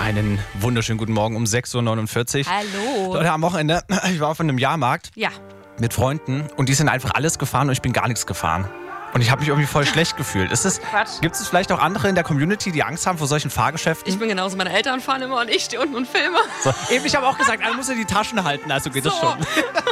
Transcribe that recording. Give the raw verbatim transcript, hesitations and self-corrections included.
Einen wunderschönen guten Morgen um sechs Uhr neunundvierzig. Hallo. Leute, am Wochenende, ich war auf einem Jahrmarkt Ja. mit Freunden und die sind einfach alles gefahren und ich bin gar nichts gefahren. Und ich habe mich irgendwie voll schlecht gefühlt. Ist es, Quatsch. gibt es vielleicht auch andere in der Community, die Angst haben vor solchen Fahrgeschäften? Ich bin genauso, meine Eltern fahren immer und ich stehe unten und filme. So, eben, ich habe auch gesagt, einer muss ja die Taschen halten, also geht das So. schon.